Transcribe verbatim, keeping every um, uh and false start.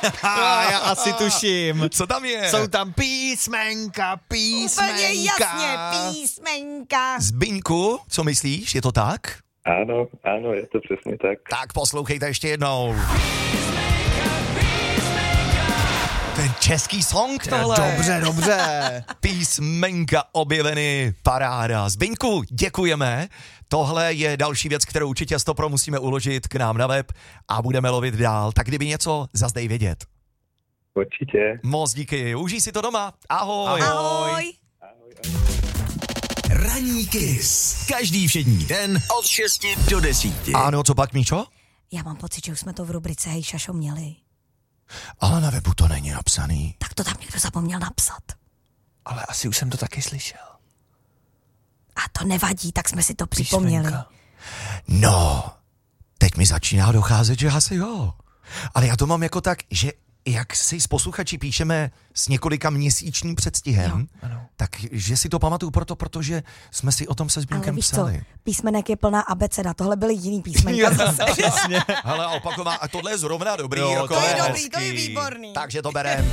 Já asi tuším. Co tam je? Jsou tam písmenka, písmenka. Úplně jasně, písmenka. Zbyňku, co myslíš, je to tak? Ano, ano, je to přesně tak. Tak poslouchejte ještě jednou. Ten český song tohle. Dobře, dobře. Písmenka objeveny, paráda. Zbyňku, děkujeme. Tohle je další věc, kterou určitě stopro musíme uložit k nám na web a budeme lovit dál. Tak kdyby něco, zas dej vědět. Určitě. Moc díky, užij si to doma. Ahoj. Ahoj. Ranní Kiss. Každý všední den od šesti do desíti. Ano, co pak, Míčo? Já mám pocit, že už jsme to v rubrice Hej Šašo měli. Ale na webu to není napsaný. Tak to tam někdo zapomněl napsat. Ale asi už jsem to taky slyšel. A to nevadí, tak jsme si to připomněli. Písmenka. No, teď mi začíná docházet, že asi jo. Ale já to mám jako tak, že jak si s posluchači píšeme s několika měsíčním předstihem, takže si to pamatuju proto, protože jsme si o tom se Ale Zbyňkem víš co, psali. písmenek je plná abeceda, tohle byly jiný písmenka zase. Hele, a opaková, a tohle je zrovna dobrý. Jo, jako to je hezký. dobrý, to je výborný. Takže to berem.